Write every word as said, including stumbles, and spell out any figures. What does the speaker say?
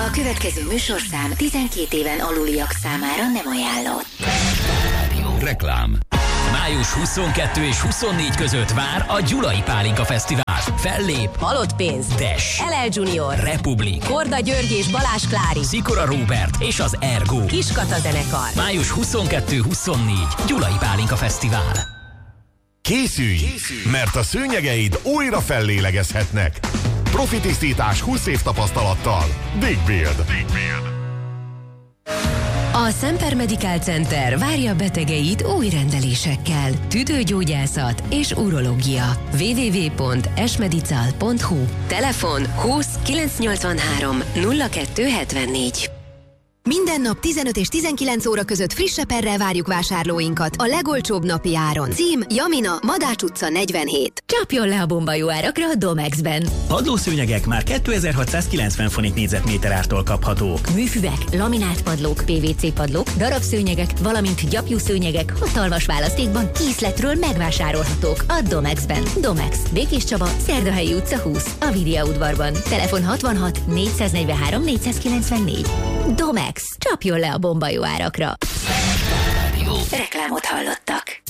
A következő műsorszám tizenkét éven aluliak számára nem ajánlott. Reklám. május huszonkettő és huszonnégy között vár a Gyulai Pálinka Fesztivál. Fellép Halott pénz, Des, el el Junior, Republik, Korda György és Balázs Klári, Szikora Róbert és az Ergo. Kiskata zenekar. május huszonkettő huszonnégy Gyulai Pálinka Fesztivál. Készülj, mert a szőnyegeid újra fellélegezhetnek. Profi tisztítás húsz év tapasztalattal. Big Build. Big Build. A Semper Medical Center várja betegeit új rendelésekkel. Tüdőgyógyászat és urológia. double-u double-u double-u pont esmedical pont hu. Telefon húsz kilencszáznyolcvanhárom nulla kettő hetvennégy. Minden nap tizenöt és tizenkilenc óra között friss seperrel várjuk vásárlóinkat a legolcsóbb napi áron. Cím Jamina, Madács utca negyvenhét. Csapjon le a bomba jó árakra a Domexben. Padlószőnyegek már kétezer-hatszázkilencven forint négyzetméter ártól kaphatók. Műfüvek, laminált padlók, pé vé cé padlók, darabszőnyegek, valamint gyapjúszőnyegek hatalmas választékban készletről megvásárolhatók a Domexben. Domex, Békés Csaba, Szerdahelyi utca húsz, a Vidia udvarban. Telefon hatvanhat négyszáznegyvenhárom négyszázkilencvennégy. Domex, csapjon le a bomba jó árakra. Reklámot hallottak.